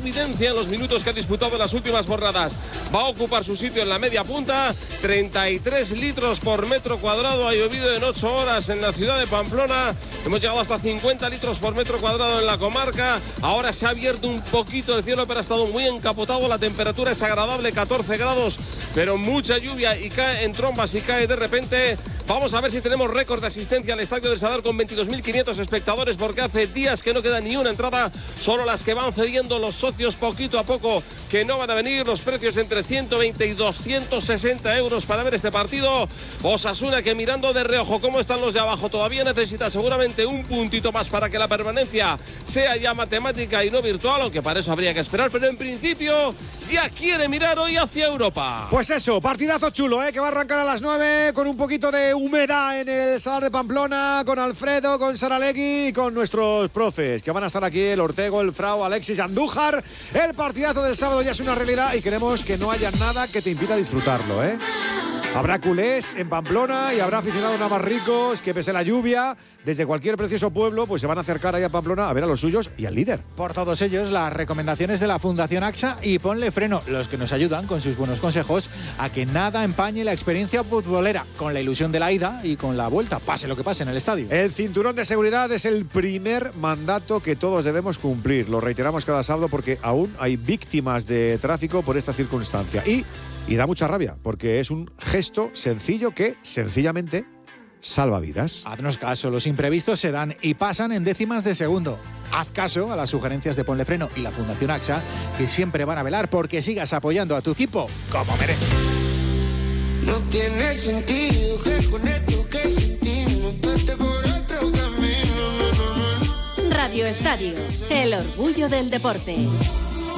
evidencia en los minutos que ha disputado en las últimas jornadas. Va a ocupar su sitio en la media punta. 33 litros por metro cuadrado ha llovido en 8 horas en la ciudad de Pamplona. Hemos llegado hasta 50 litros por metro cuadrado en la comarca. Ahora se ha abierto un poquito el cielo, pero ha estado muy encapotado. La temperatura es agradable, 14 grados, pero mucha lluvia y cae en trombas y cae de repente. Vamos a ver si tenemos récord de asistencia al Estadio del Sadar con 22.500 espectadores, porque hace días que no queda ni una entrada, solo las que van cediendo los socios poquito a poco, que no van a venir. Los precios entre 120 y 260 euros para ver este partido. Osasuna, que mirando de reojo cómo están los de abajo, todavía necesita seguramente un puntito más para que la permanencia sea ya matemática y no virtual, aunque para eso habría que esperar, pero en principio ya quiere mirar hoy hacia Europa. Pues eso, partidazo chulo, que va a arrancar a las 9 con un poquito de humedad en el Sadar de Pamplona, con Alfredo, con Saralegui y con nuestros profes, que van a estar aquí, el Ortego, el Frau, Alexis, Andújar. El partidazo del sábado ya es una realidad y queremos que no haya nada que te impida disfrutarlo, Habrá culés en Pamplona y habrá aficionados navarricos que, pese a la lluvia, desde cualquier precioso pueblo, pues se van a acercar ahí a Pamplona a ver a los suyos y al líder. Por todos ellos, las recomendaciones de la Fundación AXA y Ponle Freno, los que nos ayudan con sus buenos consejos a que nada empañe la experiencia futbolera, con la ilusión de la ida y con la vuelta, pase lo que pase en el estadio. El cinturón de seguridad es el primer mandato que todos debemos cumplir. Lo reiteramos cada sábado porque aún hay víctimas de tráfico por esta circunstancia. Y da mucha rabia, porque es un gesto sencillo que, sencillamente, salva vidas. Haznos caso, los imprevistos se dan y pasan en décimas de segundo. Haz caso a las sugerencias de Ponle Freno y la Fundación AXA, que siempre van a velar porque sigas apoyando a tu equipo como mereces. No tiene sentido que con esto que sentimos pase por otro camino. Radio Estadio, el orgullo del deporte.